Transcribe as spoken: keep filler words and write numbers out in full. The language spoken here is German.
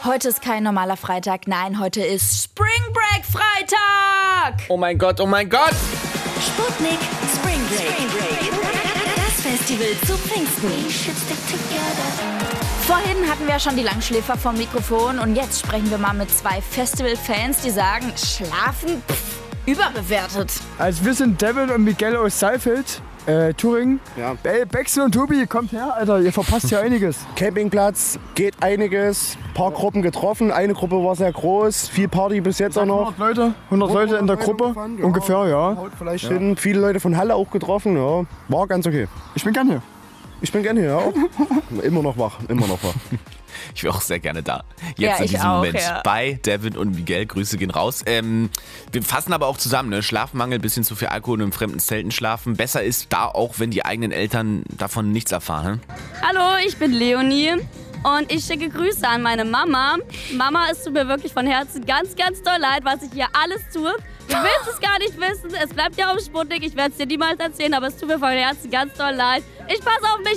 Heute ist kein normaler Freitag, nein, heute ist Spring Break Freitag! Oh mein Gott, oh mein Gott! Sputnik Spring Break. Das Festival zu Pfingsten. Vorhin hatten wir ja schon die Langschläfer vom Mikrofon und jetzt sprechen wir mal mit zwei Festival-Fans, die sagen, Schlafen, pff, überbewertet. Also wir sind Devin und Miguel aus Saalfeld, äh, Thüringen. Ja. Be Bexel und Tobi, kommt her, Alter, ihr verpasst ja einiges. Campingplatz, geht einiges. Paar Gruppen getroffen, eine Gruppe war sehr groß, viel Party bis jetzt auch noch. hundert Leute, hundert Leute in der Gruppe, Gefahren, ja. ungefähr, ja. Haut vielleicht hin. Viele Leute von Halle auch getroffen, ja. War ganz okay. Ich bin gern hier. Ich bin gerne hier, ja. Auch. Immer noch wach, immer noch wach. Ich wäre auch sehr gerne da. Jetzt Ja, in ich diesem auch, Moment ja. bei Devin und Miguel. Grüße gehen raus. Ähm, wir fassen aber auch zusammen, ne? Schlafmangel, bisschen zu viel Alkohol und in fremden Zelten schlafen. Besser ist da auch, wenn die eigenen Eltern davon nichts erfahren. Ne? Hallo, ich bin Leonie und ich schicke Grüße an meine Mama. Mama, es tut mir wirklich von Herzen ganz, ganz doll leid, was ich hier alles tue. Du willst es gar nicht wissen, es bleibt ja auf Sputnik, ich werde es dir niemals erzählen, aber es tut mir von Herzen ganz doll leid. Ich passe auf mich